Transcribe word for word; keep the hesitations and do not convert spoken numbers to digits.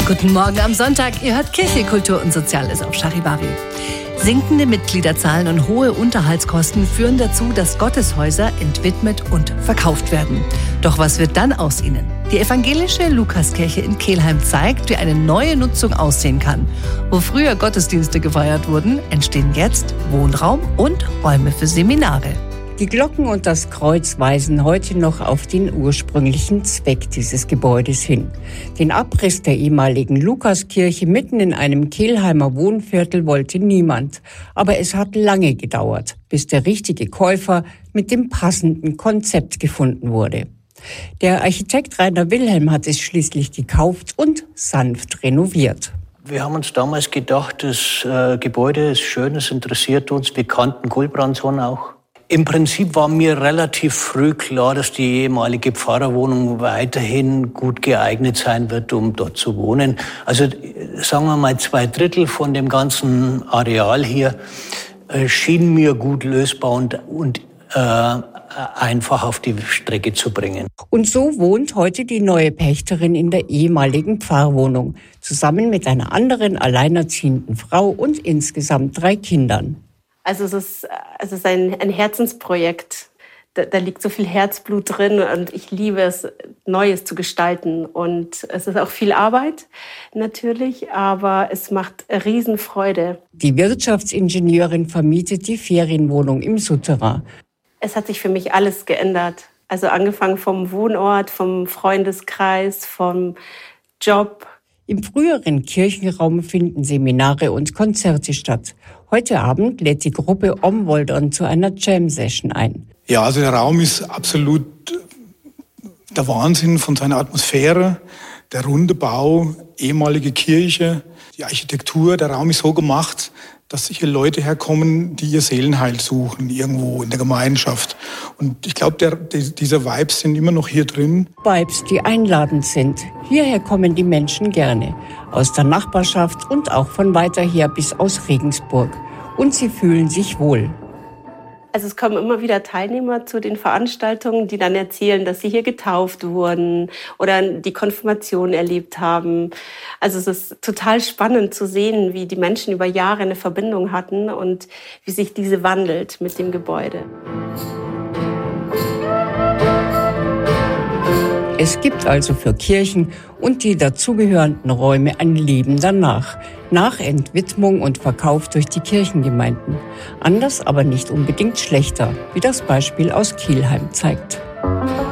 Guten Morgen am Sonntag. Ihr hört Kirche, Kultur und Soziales auf Charivari. Sinkende Mitgliederzahlen und hohe Unterhaltskosten führen dazu, dass Gotteshäuser entwidmet und verkauft werden. Doch was wird dann aus ihnen? Die evangelische Lukaskirche in Kelheim zeigt, wie eine neue Nutzung aussehen kann. Wo früher Gottesdienste gefeiert wurden, entstehen jetzt Wohnraum und Räume für Seminare. Die Glocken und das Kreuz weisen heute noch auf den ursprünglichen Zweck dieses Gebäudes hin. Den Abriss der ehemaligen Lukaskirche mitten in einem Kelheimer Wohnviertel wollte niemand. Aber es hat lange gedauert, bis der richtige Käufer mit dem passenden Konzept gefunden wurde. Der Architekt Rainer Wilhelm hat es schließlich gekauft und sanft renoviert. Wir haben uns damals gedacht, das äh, Gebäude ist schön, es interessiert uns. Wir kannten Gulbrandson auch. Im Prinzip war mir relativ früh klar, dass die ehemalige Pfarrerwohnung weiterhin gut geeignet sein wird, um dort zu wohnen. Also sagen wir mal, zwei Drittel von dem ganzen Areal hier äh, schien mir gut lösbar und, und äh, einfach auf die Strecke zu bringen. Und so wohnt heute die neue Pächterin in der ehemaligen Pfarrwohnung, zusammen mit einer anderen alleinerziehenden Frau und insgesamt drei Kindern. Also es ist, es ist ein, ein Herzensprojekt. Da, da liegt so viel Herzblut drin und ich liebe es, Neues zu gestalten. Und es ist auch viel Arbeit, natürlich, aber es macht Riesenfreude. Die Wirtschaftsingenieurin vermietet die Ferienwohnung im Souterrain. Es hat sich für mich alles geändert. Also angefangen vom Wohnort, vom Freundeskreis, vom Job. Im früheren Kirchenraum finden Seminare und Konzerte statt. Heute Abend lädt die Gruppe Omwoldern zu einer Jam-Session ein. Ja, also der Raum ist absolut der Wahnsinn von seiner Atmosphäre. Der runde Bau, ehemalige Kirche, die Architektur. Der Raum ist so gemacht, dass hier Leute herkommen, die ihr Seelenheil suchen, irgendwo in der Gemeinschaft. Und ich glaube, der, die, diese Vibes sind immer noch hier drin. Vibes, die einladend sind. Hierher kommen die Menschen gerne. Aus der Nachbarschaft und auch von weiter her bis aus Regensburg. Und sie fühlen sich wohl. Also es kommen immer wieder Teilnehmer zu den Veranstaltungen, die dann erzählen, dass sie hier getauft wurden oder die Konfirmation erlebt haben. Also es ist total spannend zu sehen, wie die Menschen über Jahre eine Verbindung hatten und wie sich diese wandelt mit dem Gebäude. Es gibt also für Kirchen und die dazugehörenden Räume ein Leben danach. Nach Entwidmung und Verkauf durch die Kirchengemeinden. Anders, aber nicht unbedingt schlechter, wie das Beispiel aus Kelheim zeigt.